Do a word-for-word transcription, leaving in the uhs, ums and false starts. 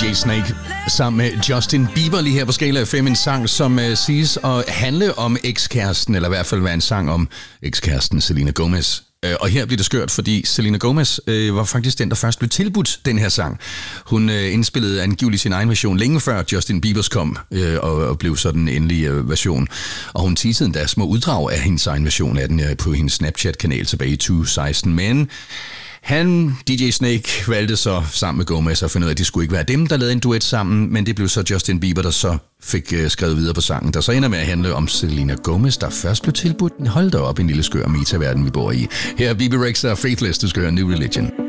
D J Snake sammen med Justin Bieber lige her på Skala F M. En sang, som uh, siges at handle om ekskæresten, eller i hvert fald være en sang om ekskæresten Selena Gomez. Uh, og her bliver det skørt, fordi Selena Gomez uh, var faktisk den, der først blev tilbudt den her sang. Hun uh, indspillede angiveligt sin egen version længe før Justin Biebers kom, uh, og, og blev så den endelige uh, version. Og hun teasede endda små uddrag af hendes egen version af den uh, på hendes Snapchat-kanal tilbage i tyve seksten. Men han, D J Snake, valgte så sammen med Gomez at finde ud af, at det skulle ikke være dem, der lavede en duet sammen, men det blev så Justin Bieber, der så fik uh, skrevet videre på sangen, der så ender med at handle om Selena Gomez, der først blev tilbudt. Hold da op, en lille skør metaverden, vi bor i. Her er Bebe Rexha og Faithless, du skal høre New Religion.